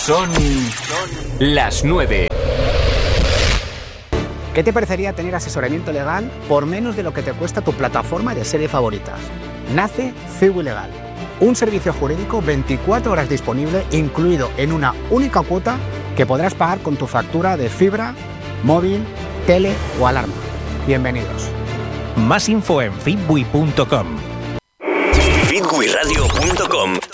Son las 9. ¿Qué te parecería tener asesoramiento legal por menos de lo que te cuesta tu plataforma de series favoritas? Nace Ciwi Legal, un servicio jurídico 24 horas disponible, incluido en una única cuota que podrás pagar con tu factura de fibra, móvil, tele o alarma. Bienvenidos. Más info en fitwi.com. fitwiradio.com